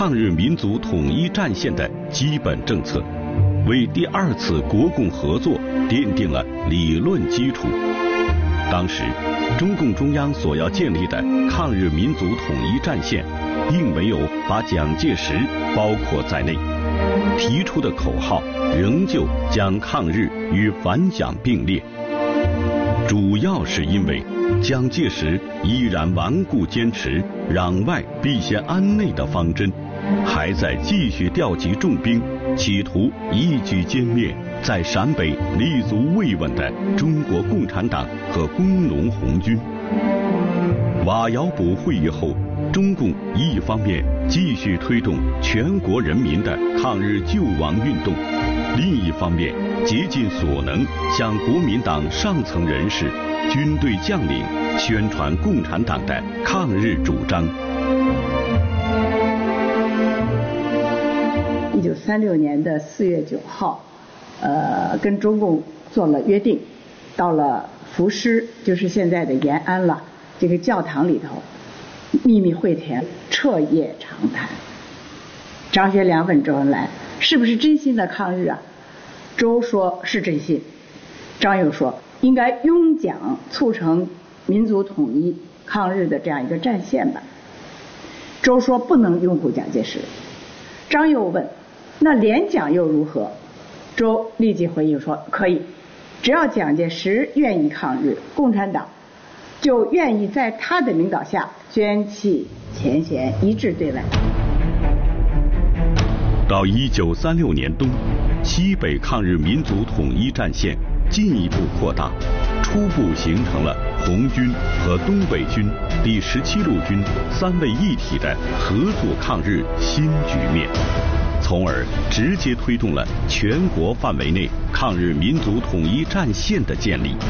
抗日民族统一战线的基本政策，为第二次国共合作奠定了理论基础。当时，中共中央所要建立的抗日民族统一战线，并没有把蒋介石包括在内，提出的口号仍旧将抗日与反蒋并列。主要是因为蒋介石依然顽固坚持攘外必先安内的方针，还在继续调集重兵，企图一举歼灭在陕北立足未稳的中国共产党和工农红军。瓦窑堡会议后，中共一方面继续推动全国人民的抗日救亡运动，另一方面竭尽所能向国民党上层人士、军队将领宣传共产党的抗日主张。 1936年的4月9号，跟中共做了约定，到了浮尸，就是现在的延安了，这个教堂里头秘密会谈，彻夜长谈。张学良问周恩来是不是真心的抗日啊？周说是真心，张又说应该拥蒋促成民族统一抗日的这样一个战线吧。周说不能拥护蒋介石。张又问那联蒋又如何？周立即回应说可以，只要蒋介石愿意抗日，共产党就愿意在他的领导下捐弃前嫌，一致对外。 到1936年冬，西北抗日民族统一战线进一步扩大，初步形成了红军和东北军、第17路军三位一体的合作抗日新局面，从而直接推动了全国范围内抗日民族统一战线的建立。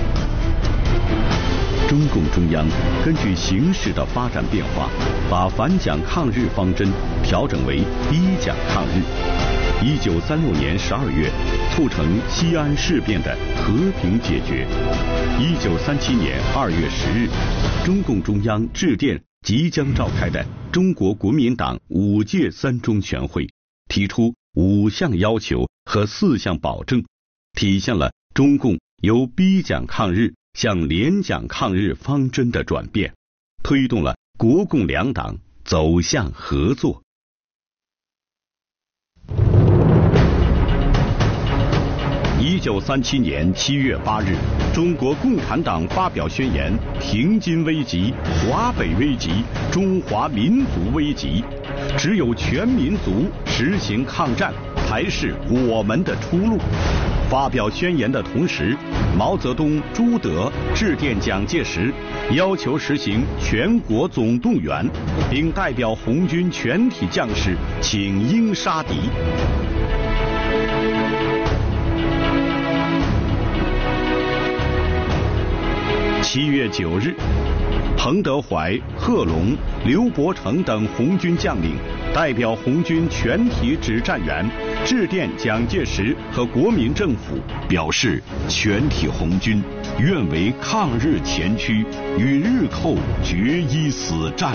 中共中央根据形势的发展变化，把反蒋抗日方针调整为逼蒋抗日。1936年12月，促成西安事变的和平解决。1937年2月10日，中共中央致电即将召开的中国国民党5届3中全会，提出5项要求和4项保证，体现了中共由逼蒋抗日向联蒋抗日方针的转变，推动了国共两党走向合作。1937年7月8日，中国共产党发表宣言：平津危急，华北危急，中华民族危急，只有全民族实行抗战，才是我们的出路。发表宣言的同时，毛泽东、朱德致电蒋介石，要求实行全国总动员，并代表红军全体将士请缨杀敌。7月9日，彭德怀、贺龙、刘伯承等红军将领代表红军全体指战员致电蒋介石和国民政府，表示全体红军愿为抗日前驱，与日寇决一死战。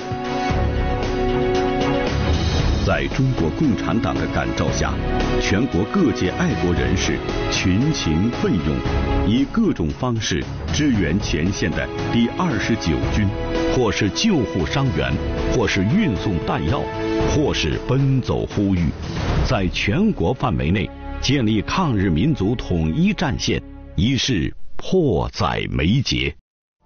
在中国共产党的感召下，全国各界爱国人士群情奋勇，以各种方式支援前线的第29军，或是救护伤员，或是运送弹药，或是奔走呼吁，在全国范围内建立抗日民族统一战线，已是迫在眉睫。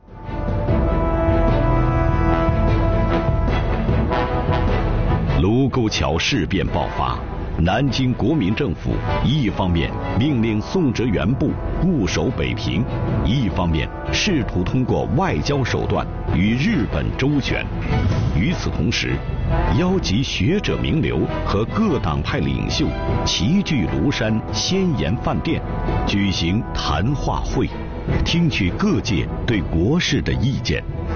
卢沟桥事变爆发，南京国民政府一方面命令宋哲元部固守北平，一方面试图通过外交手段与日本周旋。与此同时，邀集学者名流和各党派领袖齐聚庐山仙岩饭店，举行谈话会，听取各界对国事的意见，